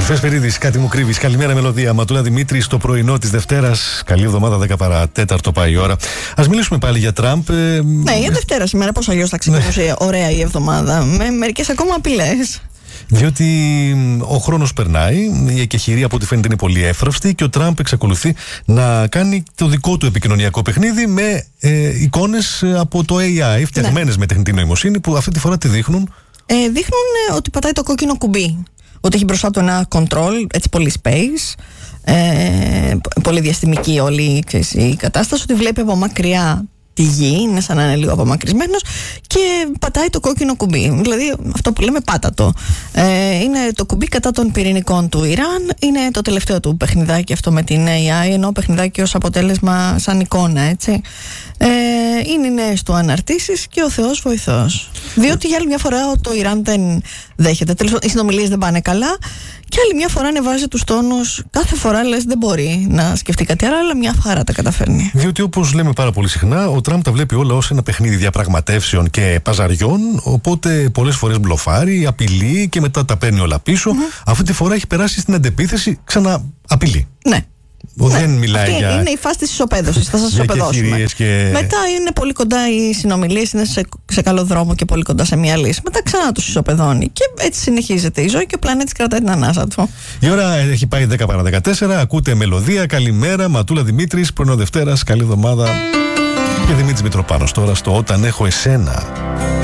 Φεσπερίδης, κάτι μου κρύβεις. Καλημέρα, Μελωδία. Ματούλα Δημήτρη, στο πρωινό της Δευτέρας. Καλή εβδομάδα, 10 παρά 4 πάει η ώρα. Ας μιλήσουμε πάλι για Τραμπ. Ναι, για Δευτέρα σήμερα, πώς αλλιώς θα ξεκινούσε ωραία η εβδομάδα. Με μερικές ακόμα απειλές. Διότι ο χρόνος περνάει, η εκεχηρία από ό,τι φαίνεται είναι πολύ εύθραυστη και ο Τραμπ εξακολουθεί να κάνει το δικό του επικοινωνιακό παιχνίδι με εικόνες από το AI, φτιαγμένες με τεχνητή νοημοσύνη, που αυτή τη φορά τι δείχνουν. Δείχνουν ότι πατάει το κόκκινο κουμπί. Ότι έχει μπροστά του ένα control, έτσι πολύ space, πολύ διαστημική όλη η κατάσταση, ότι βλέπει από μακριά τη γη, είναι σαν να είναι λίγο απομακρυσμένος και πατάει το κόκκινο κουμπί. Δηλαδή αυτό που λέμε πάτα το. Είναι το κουμπί κατά των πυρηνικών του Ιράν. Είναι το τελευταίο του παιχνιδάκι αυτό με την AI, ενώ παιχνιδάκι ως αποτέλεσμα σαν εικόνα, έτσι. Είναι οι νέες του αναρτήσεις και ο Θεός βοηθός. Διότι για άλλη μια φορά το Ιράν δεν δέχεται. Οι συνομιλίες δεν πάνε καλά. Και άλλη μια φορά ανεβάζει τους τόνους. Κάθε φορά λες δεν μπορεί να σκεφτεί κάτι άλλο, αλλά μια χαρά τα καταφέρνει. Διότι όπως λέμε πάρα πολύ συχνά, ο Τραμπ τα βλέπει όλα ως ένα παιχνίδι διαπραγματεύσεων και παζαριών. Οπότε πολλές φορές μπλοφάρει, απειλεί και μετά τα παίρνει όλα πίσω. Αυτή τη φορά έχει περάσει στην αντεπίθεση, ξανααπειλεί. Ναι. Δεν μιλάει αυτή για... είναι η φάση της ισοπαίδωσης. Θα σας ισοπεδώσουμε. Και... Μετά είναι πολύ κοντά οι συνομιλίες, είναι σε καλό δρόμο και πολύ κοντά σε μια λύση. Μετά ξανά τους ισοπεδώνει. Και έτσι συνεχίζεται η ζωή και ο πλανήτης κρατάει την ανάσα του. Η ώρα έχει πάει 10 παρά 14. Ακούτε Μελωδία. Καλημέρα. Ματούλα Δημήτρης, πρωινό Δευτέρας. Καλή εβδομάδα. Και Δημήτρης Μητροπάνος τώρα στο Όταν έχω εσένα.